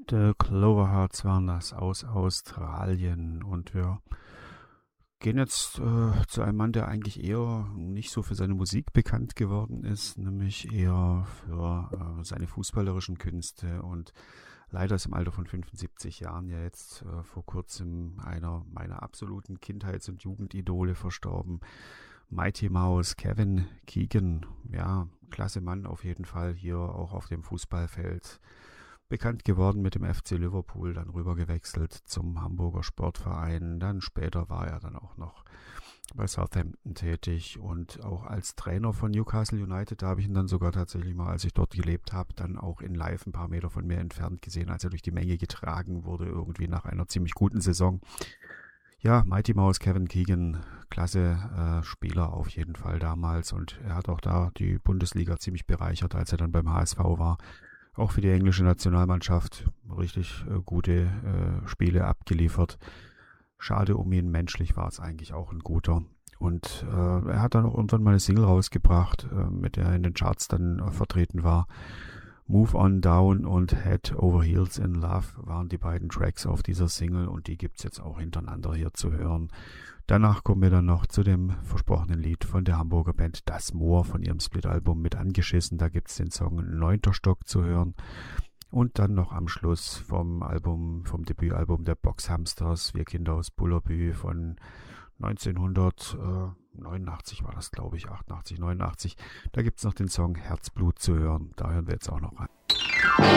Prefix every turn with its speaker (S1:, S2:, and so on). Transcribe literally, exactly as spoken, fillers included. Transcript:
S1: The Cloverhearts waren das aus Australien und wir gehen jetzt äh, zu einem Mann, der eigentlich eher nicht so für seine Musik bekannt geworden ist, nämlich eher für äh, seine fußballerischen Künste und leider ist im Alter von fünfundsiebzig Jahren ja jetzt äh, vor kurzem einer meiner absoluten Kindheits- und Jugendidole verstorben. Mighty Mouse, Kevin Keegan, ja, klasse Mann auf jeden Fall hier auch auf dem Fußballfeld. Bekannt geworden mit dem F C Liverpool, dann rübergewechselt zum Hamburger Sportverein. Dann später war er dann auch noch bei Southampton tätig und auch als Trainer von Newcastle United. Da habe ich ihn dann sogar tatsächlich mal, als ich dort gelebt habe, dann auch in live ein paar Meter von mir entfernt gesehen, als er durch die Menge getragen wurde, irgendwie nach einer ziemlich guten Saison. Ja, Mighty Mouse, Kevin Keegan, klasse äh, Spieler auf jeden Fall damals und er hat auch da die Bundesliga ziemlich bereichert, als er dann beim H S V war. Auch für die englische Nationalmannschaft richtig äh, gute äh, Spiele abgeliefert. Schade um ihn, menschlich war es eigentlich auch ein guter. Und äh, er hat dann auch irgendwann mal eine Single rausgebracht, äh, mit der er in den Charts dann äh, vertreten war. Move On Down und Head Over Heels in Love waren die beiden Tracks auf dieser Single und die gibt's jetzt auch hintereinander hier zu hören. Danach kommen wir dann noch zu dem versprochenen Lied von der Hamburger Band Das Moor von ihrem Split-Album mit angeschissen. Da gibt's den Song Neunter Stock zu hören. Und dann noch am Schluss vom Album, vom Debütalbum der Boxhamsters, Wir Kinder aus Bullerbü von neunzehnhundertneunundachtzig war das, glaube ich, achtundachtzig, neunundachtzig. Da gibt's noch den Song Herzblut zu hören. Da hören wir jetzt auch noch rein.